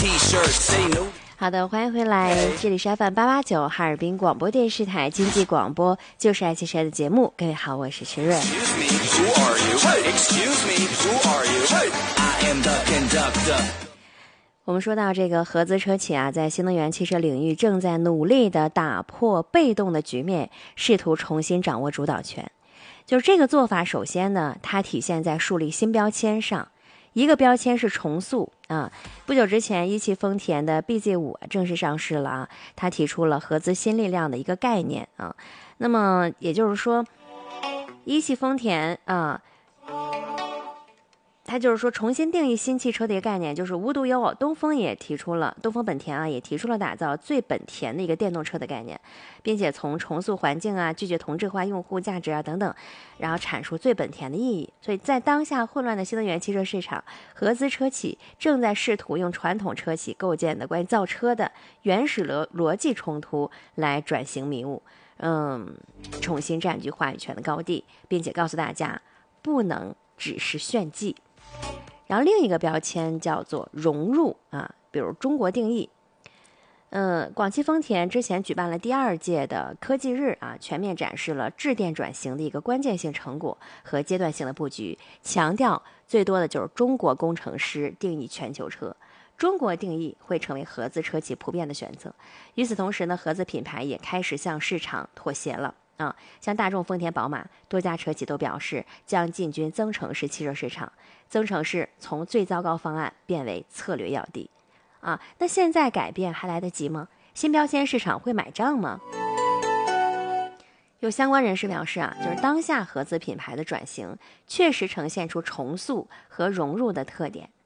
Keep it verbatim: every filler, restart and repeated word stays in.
好的，欢迎回来，这里是 F M 八八九哈尔滨广播电视台经济广播，就是爱汽车的节目。各位好，我是陈润。我们说到这个合资车企啊，在新能源汽车领域正在努力的打破被动的局面，试图重新掌握主导权。就是这个做法，首先呢，它体现在树立新标签上。一个标签是重塑啊，不久之前，一汽丰田的 B Z 五 正式上市了啊，它提出了合资新力量的一个概念啊。那么也就是说，一汽丰田啊，它就是说重新定义新汽车的一个概念，就是无独有偶，东风也提出了，东风本田啊也提出了打造最本田的一个电动车的概念，并且从重塑环境啊、拒绝同质化用户价值啊等等，然后阐述最本田的意义。所以在当下混乱的新能源汽车市场，合资车企正在试图用传统车企构建的关于造车的原始逻逻辑冲突来转型迷雾，嗯，重新占据话语权的高地，并且告诉大家不能只是炫技。然后另一个标签叫做融入啊，比如中国定义。嗯，广汽丰田之前举办了第二届的科技日啊，全面展示了智电转型的一个关键性成果和阶段性的布局，强调最多的就是中国工程师定义全球车，中国定义会成为合资车企普遍的选择。与此同时呢，合资品牌也开始向市场妥协了。啊，像大众、丰田、宝马多家车企都表示将进军增程式汽车市场，增程式从最糟糕方案变为策略要地。啊，那现在改变还来得及吗？新标签市场会买账吗？有相关人士表示啊，就是当下合资品牌的转型确实呈现出重塑和融入的特点